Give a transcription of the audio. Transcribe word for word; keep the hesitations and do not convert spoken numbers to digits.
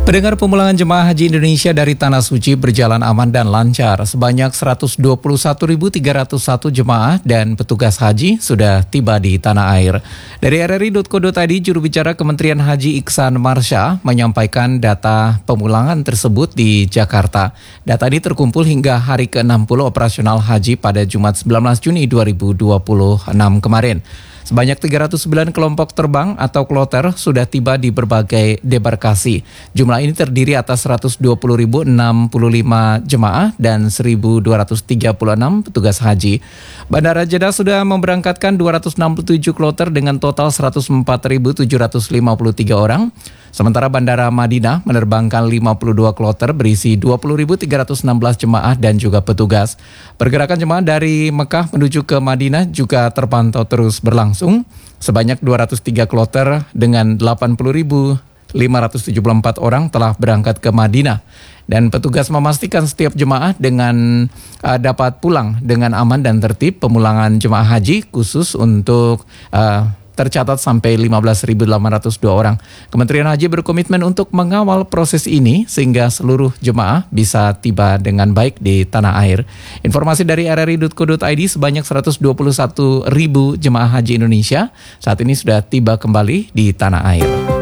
Pendengar, pemulangan jemaah haji Indonesia dari Tanah Suci berjalan aman dan lancar. Sebanyak seratus dua puluh satu ribu tiga ratus satu jemaah dan petugas haji sudah tiba di tanah air. Dari r r i titik co titik i d, juru bicara Kementerian Haji Iksan Marsha menyampaikan data pemulangan tersebut di Jakarta. Data ini terkumpul hingga hari ke enam puluh operasional haji pada Jumat sembilan belas Juni dua ribu dua puluh enam kemarin. Sebanyak tiga ratus sembilan kelompok terbang atau kloter sudah tiba di berbagai debarkasi. Jumlah ini terdiri atas seratus dua puluh ribu enam puluh lima jemaah dan seribu dua ratus tiga puluh enam petugas haji. Bandara Jeddah sudah memberangkatkan dua ratus enam puluh tujuh kloter dengan total seratus empat ribu tujuh ratus lima puluh tiga orang. Sementara Bandara Madinah menerbangkan lima puluh dua kloter berisi dua puluh ribu tiga ratus enam belas jemaah dan juga petugas. Pergerakan jemaah dari Mekah menuju ke Madinah juga terpantau terus berlangsung. Sebanyak dua ratus tiga kloter dengan delapan puluh ribu lima ratus tujuh puluh empat orang telah berangkat ke Madinah. Dan petugas memastikan setiap jemaah dengan uh, dapat pulang dengan aman dan tertib. Pemulangan jemaah haji khusus untuk uh, tercatat sampai lima belas ribu delapan ratus dua orang. Kementerian Haji berkomitmen untuk mengawal proses ini sehingga seluruh jemaah bisa tiba dengan baik di tanah air. Informasi dari r r i titik co titik i d, sebanyak seratus dua puluh satu ribu jemaah haji Indonesia saat ini sudah tiba kembali di tanah air.